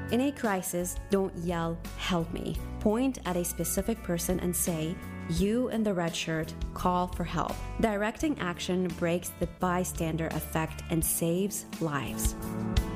In a crisis, don't yell, "Help me." Point at a specific person and say, "You in the red shirt, call for help." Directing action breaks the bystander effect and saves lives.